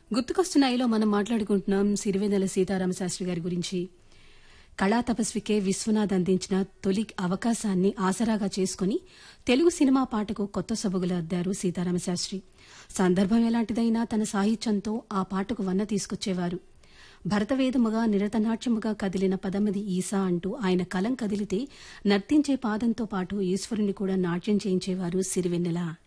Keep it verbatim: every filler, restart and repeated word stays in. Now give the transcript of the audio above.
గుర్తుకొస్తున్నాయిలో మనం మాట్లాడుకుంటున్నాం సిరివెన్నెల సీతారామ శాస్త్రి గారి గురించి. కళా తపస్వికే విశ్వనాథ్ అందించిన తొలి అవకాశాన్ని ఆసరాగా చేసుకుని తెలుగు సినిమా పాటకు కొత్త సొబగులు అద్దారు సీతారామ శాస్త్రి. సందర్భం ఎలాంటిదైనా తన సాహిత్యంతో ఆ పాటకు వన్న తీసుకొచ్చేవారు. భరతవేదముగా నిరతనాట్యముగా కదిలిన పదమది ఈసా అంటూ ఆయన కలం కదిలితే నర్తించే పాదంతో పాటు ఈశ్వరుని కూడా నాట్యం చేయించేవారు సిరివెన్నెల.